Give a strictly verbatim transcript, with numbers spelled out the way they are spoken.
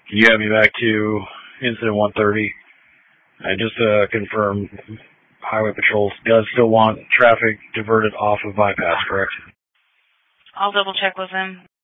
Can you have me back to incident one thirty? I just uh, confirmed Highway Patrol does still want traffic diverted off of bypass, correct? I'll double check with him.